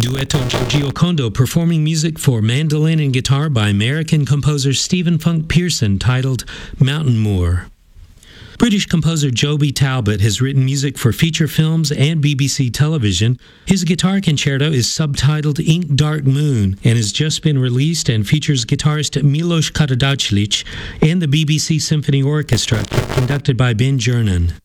Duetto Giocondo performing music for mandolin and guitar by American composer Stephen Funk Pearson titled Mountain Moor. British composer Joby Talbot has written music for feature films and BBC television. His guitar concerto is subtitled Ink Dark Moon and has just been released and features guitarist Milos Karadzic and the BBC Symphony Orchestra, conducted by Ben Jernan.